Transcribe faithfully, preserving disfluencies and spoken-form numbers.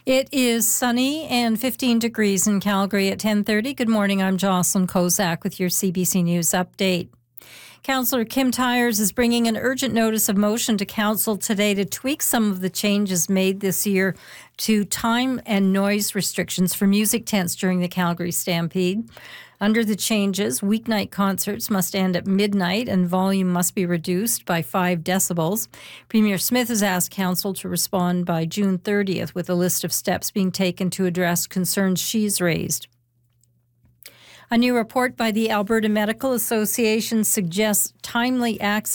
It is sunny and fifteen degrees in Calgary at ten thirty. Good morning, I'm Jocelyn Kozak with your C B C News update. Councillor Kim Tyers is bringing an urgent notice of motion to Council today to tweak some of the changes made this year to time and noise restrictions for music tents during the Calgary Stampede. Under the changes, weeknight concerts must end at midnight and volume must be reduced by five decibels. Premier Smith has asked Council to respond by June thirtieth with a list of steps being taken to address concerns she's raised. A new report by the Alberta Medical Association suggests timely access